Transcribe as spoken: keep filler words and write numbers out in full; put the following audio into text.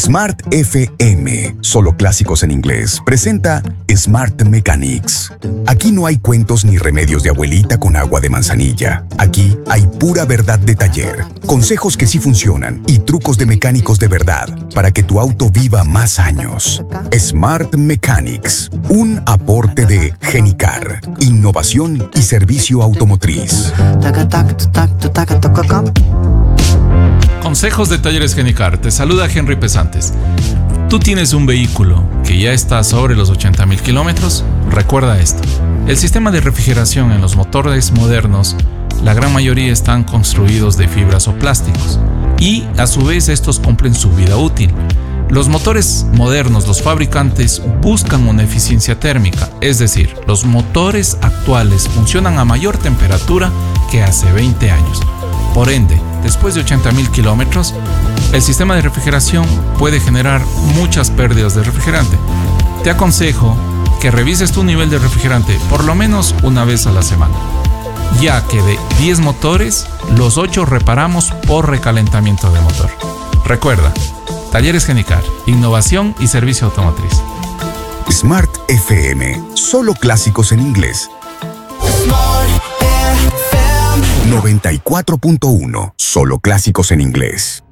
Smart F M, solo clásicos en inglés, presenta Smart Mechanics. Aquí no hay cuentos ni remedios de abuelita con agua de manzanilla. Aquí hay pura verdad de taller, consejos que sí funcionan y trucos de mecánicos de verdad para que tu auto viva más años. Smart Mechanics, un aporte de Genicar, innovación y servicio automotriz. Consejos de Talleres Genicar. Te saluda Henry Pesantes. ¿Tú tienes un vehículo que ya está sobre los ochenta mil kilómetros? Recuerda esto. El sistema de refrigeración en los motores modernos, la gran mayoría están construidos de fibras o plásticos. Y a su vez estos cumplen su vida útil. Los motores modernos, los fabricantes buscan una eficiencia térmica, es decir, los motores actuales funcionan a mayor temperatura que hace veinte años. Por ende, después de ochenta mil kilómetros, el sistema de refrigeración puede generar muchas pérdidas de refrigerante. Te aconsejo que revises tu nivel de refrigerante por lo menos una vez a la semana, ya que de diez motores, los ocho reparamos por recalentamiento de motor. Recuerda, Talleres Genicar, innovación y servicio automotriz. Smart F M, solo clásicos en inglés. noventa y cuatro punto uno, solo clásicos en inglés.